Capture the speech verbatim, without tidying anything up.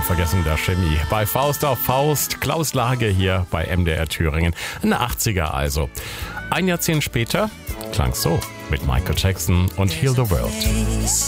vergessen, der Chemie. Bei Faust auf Faust, Klaus Lage hier bei M D R Thüringen. Eine achtziger also. Ein Jahrzehnt später klang so mit Michael Jackson und Heal the World.